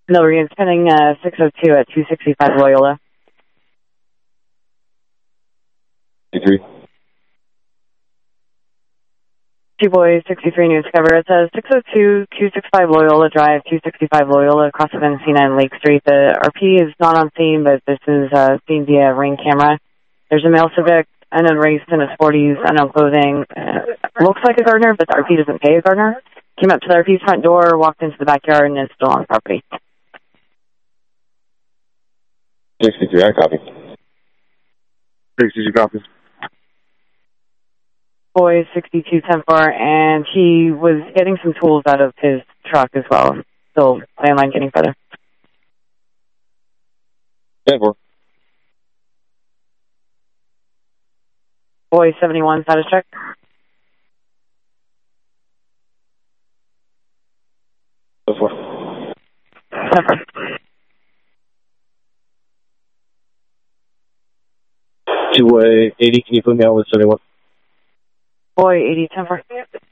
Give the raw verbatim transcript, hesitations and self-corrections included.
No, we're pending uh, six oh two at two sixty-five Loyola. sixty-three. Two boys, sixty-three News Cover. It says six oh two, two sixty-five Loyola Drive, two sixty-five Loyola, across the Encina and Lake Street. The R P is not on scene, but this is uh, seen via Ring camera. There's a male Civic, unknown race in his forties, unknown clothing. Uh, looks like a gardener, but the R P doesn't pay a gardener. Came up to the R P's front door, walked into the backyard, and is still on the property. sixty-three, I copy. sixty-two copy. Boy, sixty-two ten four, and he was getting some tools out of his truck as well. Still landline getting further. ten four. Boy, seventy-one, status check. ten four. ten four. Two-way eighty, can you put me on with seventy-one? Boy, eighty ten four.